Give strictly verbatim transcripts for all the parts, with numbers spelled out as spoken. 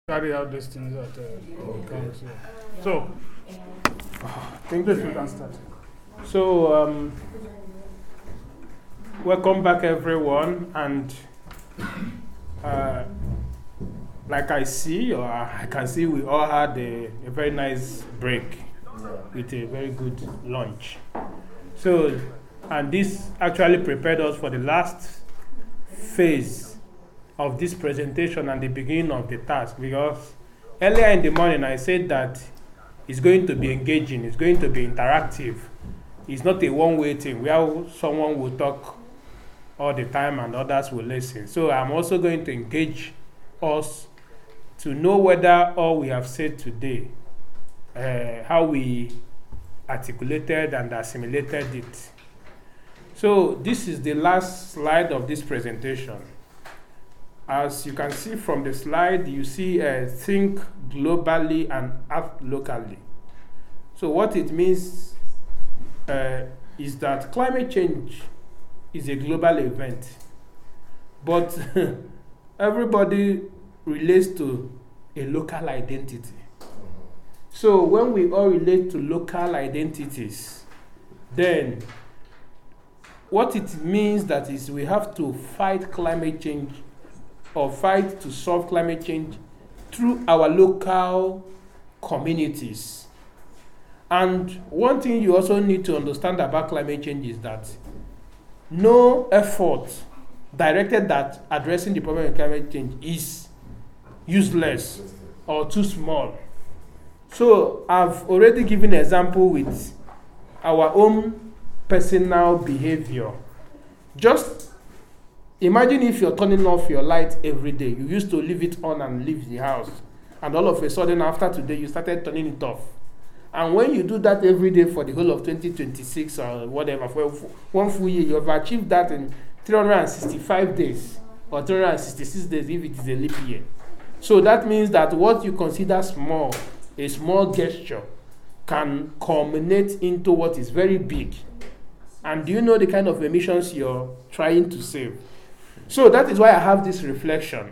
carry out these things at uh, the council. So, I think we can start. So, um, welcome back, everyone, and uh, like I see, or I can see, we all had a, a very nice break with a very good lunch. So, and this actually prepared us for the last phase of this presentation and the beginning of the task, because earlier in the morning I said that it's going to be engaging, it's going to be interactive. It's not a one-way thing where someone will talk all the time and others will listen. So I'm also going to engage us to know whether all we have said today, uh, how we articulated and assimilated it. So this is the last slide of this presentation. As you can see from the slide, you see uh, think globally and act locally. So what it means uh, is that climate change is a global event, but everybody relates to a local identity. So when we all relate to local identities, then what it means that is we have to fight climate change or fight to solve climate change through our local communities. And one thing you also need to understand about climate change is that no effort directed at addressing the problem of climate change is useless or too small. So I've already given an example with our own personal behavior. Just imagine if you're turning off your light every day. You used to leave it on and leave the house. And all of a sudden, after today, you started turning it off. And when you do that every day for the whole of twenty twenty-six or whatever, for one full year, you have achieved that in three hundred sixty-five days or three hundred sixty-six days if it is a leap year. So that means that what you consider small, a small gesture, can culminate into what is very big. And do you know the kind of emissions you're trying to save? So that is why I have this reflection.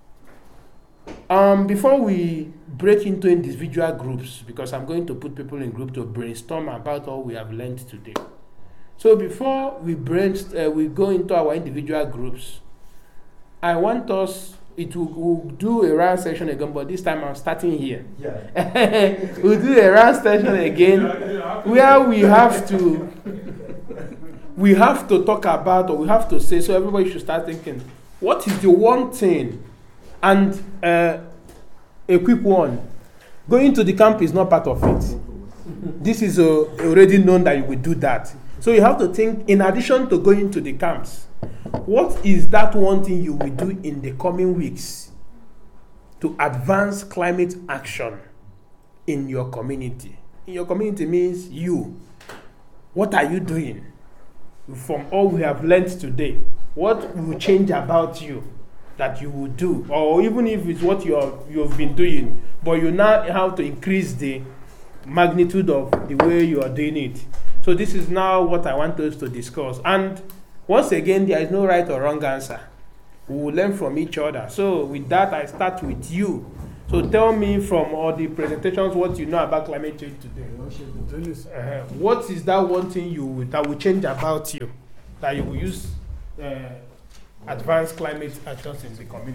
Um, before we break into individual groups, because I'm going to put people in group to brainstorm about all we have learned today. So before we brainstorm, uh, we go into our individual groups, I want us, it will we'll do a round session again, but this time I'm starting here. Yeah. We'll do a round session again where we have to we have to talk about, or we have to say, so everybody should start thinking, what is the one thing? And uh, a quick one, going to the camp is not part of it. This is uh, already known that you will do that. So you have to think, in addition to going to the camps, what is that one thing you will do in the coming weeks to advance climate action in your community? In your community means you. What are you doing? From all we have learned today, what will change about you that you will do? Or even if it's what you're, you've been doing, but you now have to increase the magnitude of the way you are doing it. So this is now what I want us to discuss. And once again, there is no right or wrong answer. We will learn from each other. So with that, I start with you. So tell me from all the presentations what you know about climate change today. Uh, what is that one thing you that will change about you, that you will use uh, advanced climate actions in the community?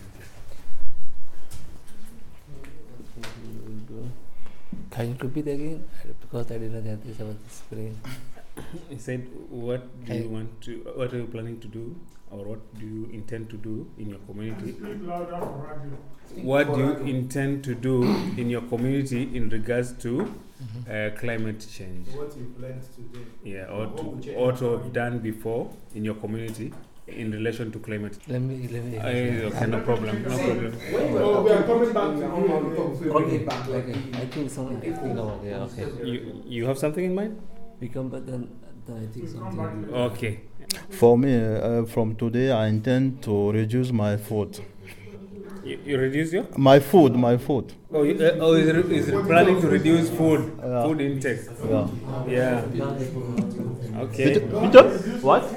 Can you repeat again? Because I didn't get this about the screen. He said, what do you want to, what are you planning to do, or what do you intend to do in your community? What do you intend to do in your community in regards to mm-hmm. uh, climate change? What you've learned today. Yeah, or to, or to have done before in your community in relation to climate. Let me, let me. Uh, okay, no problem, no problem. Oh, we are coming back to you. Okay, okay. I think something. I think about yeah, okay. You, you have something in mind? We come, but then, then I think something. Okay. For me, uh, from today, I intend to reduce my food. You, you reduce your? My food, my food. Oh, you, uh, oh is, re- is planning to reduce food, Yeah. food intake? Yeah. Yeah. Okay. Peter? What?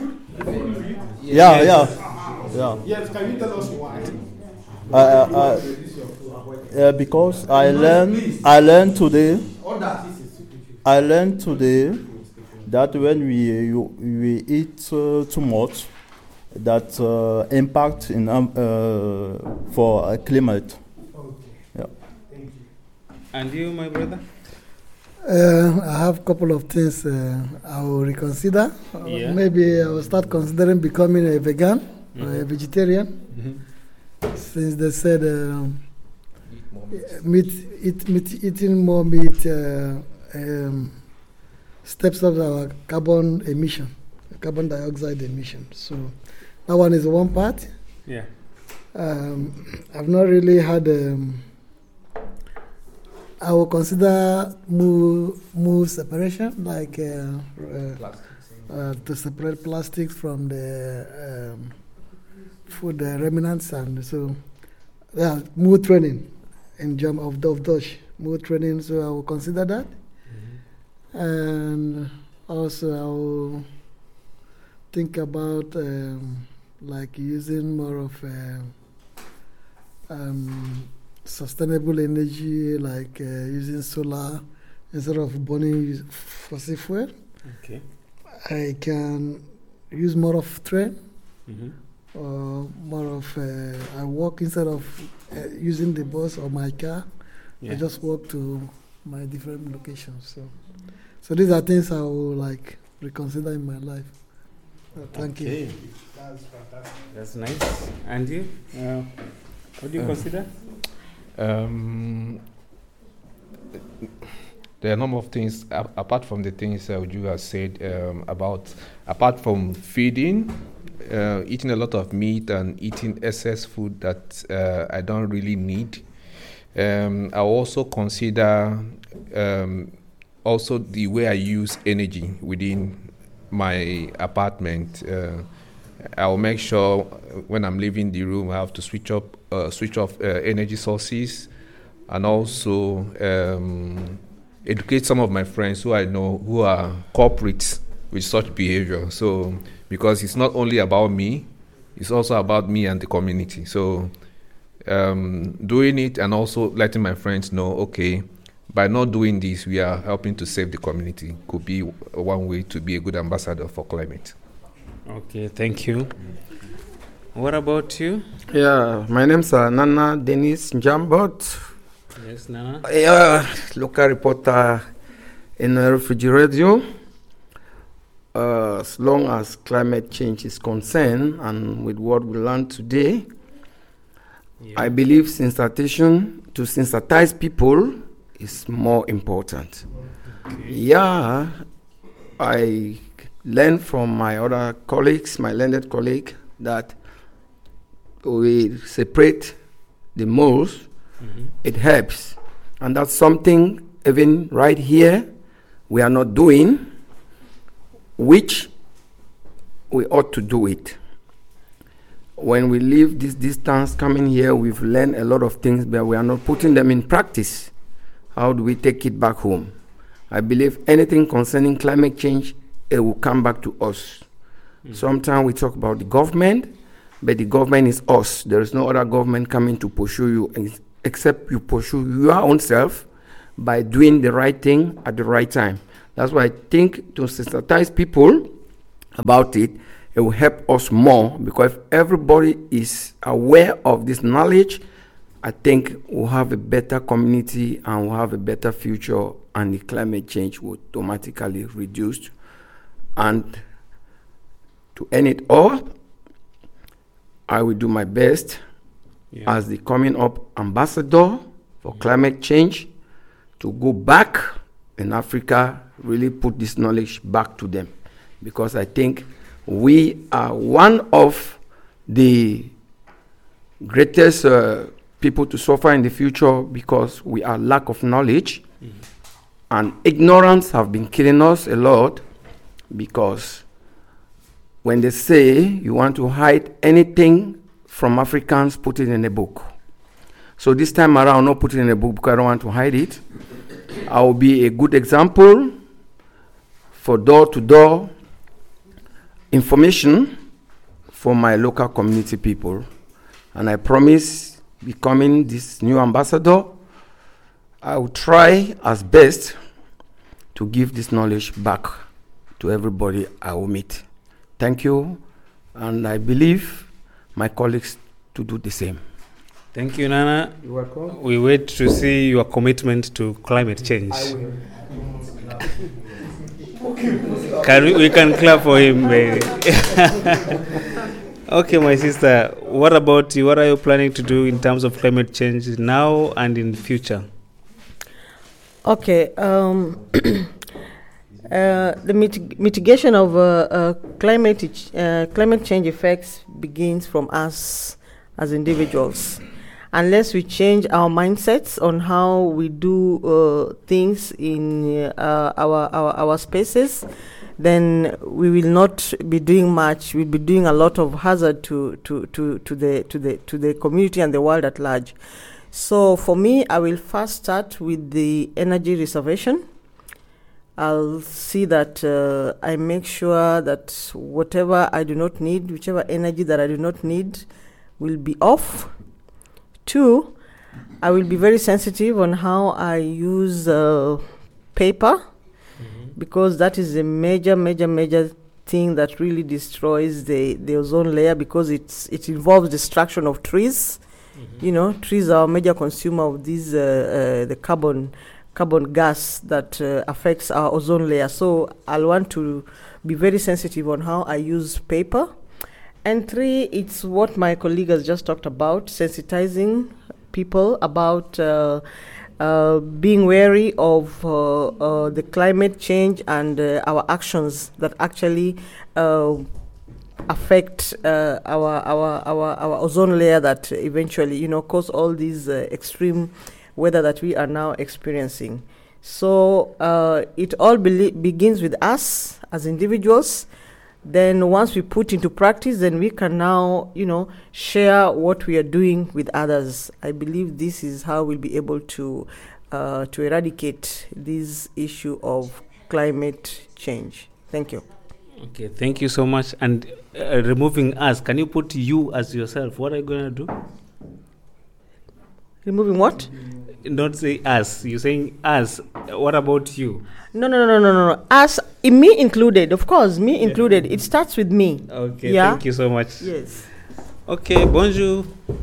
Yeah, yeah. Yeah. Yes, can you tell us why? Uh, uh, uh, because I learned, I learned today, I learned today that when we you, we eat uh, too much, that uh, impact in um, uh, for uh, climate. Okay. Yeah. Thank you. And you, my brother? Uh, I have a couple of things uh, I will reconsider. Uh, Yeah. Maybe I will start considering becoming a vegan or a Mhm. vegetarian, Mm-hmm. since they said um, meat, eat, meat, eating more meat uh, um, steps up our carbon emission, carbon dioxide emission. So that one is one part. Yeah. Um, I've not really had. Um, I will consider move move separation, like uh, uh, uh, to separate plastics from the um, food uh, remnants, and so yeah, mood training in German of of Dutch mood training. So I will consider that, and also I will think about um, like using more of uh, um, sustainable energy, like uh, using solar instead of burning fossil fuel. Okay. I can use more of train Mm-hmm. or more of uh, I walk instead of uh, using the bus or my car. Yeah. I just walk to my different locations. So, so these are things I will like reconsider in my life. Uh, thank okay. you. That's fantastic. That's nice. And you? Uh, what do you Uh, consider? Um, there are a number of things a- apart from the things uh, Uju has said um, about apart from feeding, uh, eating a lot of meat and eating excess food that uh, I don't really need. Um, I also consider um, also the way I use energy within my apartment. Uh, I'll make sure when I'm leaving the room, I have to switch up, uh, switch off uh, energy sources, and also um, educate some of my friends who I know who are culprits with such behavior. So, because it's not only about me, it's also about me and the community. So, um, doing it and also letting my friends know, okay, by not doing this, we are helping to save the community. Could be one way to be a good ambassador for climate. Okay, thank you. What about you? Yeah, my name's uh, Nana Dennis Njambot. Yes, Nana. Yeah, local reporter in uh, Refugee Radio. Uh, as long as climate change is concerned, and with what we learned today, Yeah. I believe sensitization to sensitize people is more important. Okay. Yeah, I learned from my other colleagues, my learned colleague, that we separate the moles. Mm-hmm. It helps. And that's something, even right here, we are not doing, which we ought to do it. When we leave this distance coming here, we've learned a lot of things, but we are not putting them in practice. How do we take it back home? I believe anything concerning climate change, it will come back to us. Mm. Sometimes we talk about the government, but the government is us. There is no other government coming to pursue you, ex- except you pursue your own self by doing the right thing at the right time. That's why I think to sensitize people about it, it will help us more, because if everybody is aware of this knowledge, I think we'll have a better community and we'll have a better future, and the climate change will automatically reduce. And to end it all, I will do my best Yeah. as the coming up ambassador for climate change to go back in Africa, really put this knowledge back to them, because I think we are one of the greatest uh, people to suffer in the future, because we are lack of knowledge. Mhm. And ignorance have been killing us a lot, because when they say you want to hide anything from Africans, put it in a book. So this time around, I'll not put it in a book because I don't want to hide it. I will be a good example for door-to-door information for my local community people. And I promise becoming this new ambassador, I will try as best to give this knowledge back to everybody I will meet. Thank you, and I believe my colleagues to do the same. Thank you, Nana. You're welcome. We wait to see your commitment to climate change. I will. Can we, we can clap for him. Okay, my sister, what about you? What are you planning to do in terms of climate change now and in the future? Okay, um, uh, the mitig- mitigation of uh, uh, climate uh, climate change effects begins from us as individuals. Unless we change our mindsets on how we do uh, things in uh, our, our our spaces, then we will not be doing much. We'll be doing a lot of hazard to to, to, to the to the to the community and the world at large. So for me, I will first start with the energy reservation. I'll see that uh, I make sure that whatever I do not need, whichever energy that I do not need, will be off. Two, I will be very sensitive on how I use uh, paper, mm-hmm. because that is a major, major, major thing that really destroys the, the ozone layer, because it's it involves destruction of trees. Mm-hmm. You know, trees are a major consumer of these uh, uh, the carbon carbon gas that uh, affects our ozone layer. So I'll want to be very sensitive on how I use paper. And three, it's what my colleague has just talked about, sensitizing people about uh, uh, being wary of uh, uh, the climate change and uh, our actions that actually uh, affect uh, our, our our our ozone layer, that eventually, you know, cause all these uh, extreme weather that we are now experiencing. So uh, it all be- begins with us as individuals. Then once we put into practice, then we can now, you know, share what we are doing with others. I believe this is how we'll be able to uh, to eradicate this issue of climate change. Thank you. Okay, thank you so much. And uh, removing us, can you put you as yourself? What are you going to do? Removing what? Not say us. You're saying us. What about you? No, no, no, no, no, no. Us, i- me included, of course, me yeah. included. It starts with me. Okay, yeah? Thank you so much. Yes. Okay, bonjour.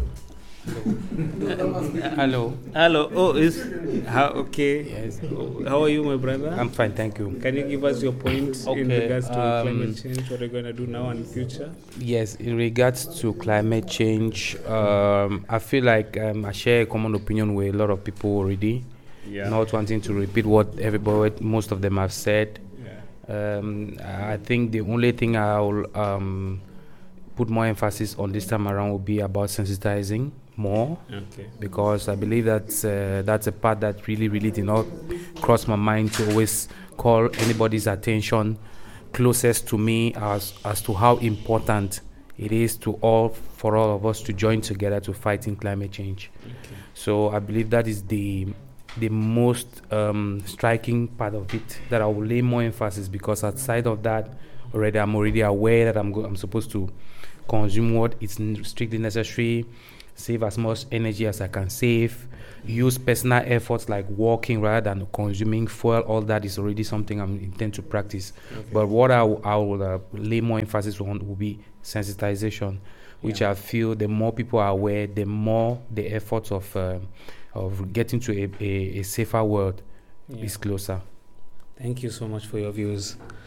Hello. Hello. Oh, is how? Okay. Yes. How are you, my brother? I'm fine, thank you. Can you give us your points Okay, in regards to um, climate change? What are you going to do now and future? Yes, in regards to climate change, um, I feel like um, I share a common opinion with a lot of people already. Yeah. Not wanting to repeat what everybody, most of them have said. Yeah. Um, I think the only thing I'll um, put more emphasis on this time around will be about sensitizing more, Okay. because I believe that's uh, that's a part that really, really did not cross my mind to always call anybody's attention closest to me as as to how important it is to all for all of us to join together to fight in climate change. Okay. So I believe that is the the most um, striking part of it that I will lay more emphasis, because outside of that, already I'm already aware that I'm go- I'm supposed to consume what is n- strictly necessary, save as much energy as I can save, use personal efforts like walking rather than consuming fuel. All that is already something I'm intend to practice. Okay. But what I, w- I will uh, lay more emphasis on will be sensitization, which Yeah. I feel the more people are aware, the more the efforts of uh, of getting to a, a, a safer world Yeah. is closer. Thank you so much for your views.